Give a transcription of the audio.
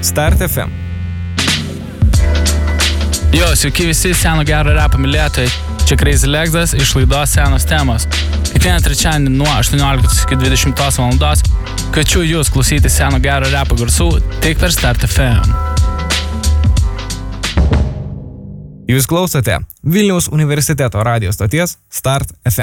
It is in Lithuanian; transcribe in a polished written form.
Start FM. Jo, sveiki visi seno gero repo mylėtojai. Čia Crazy Legsas iš laidos Senos temos. Kiekvieną trečiadienį nuo 18 iki 20 valandos kviečiu jūs klausyti seno gero repo garsų tik per Start FM. Jūs klausote Vilniaus universiteto radijo stoties Start FM.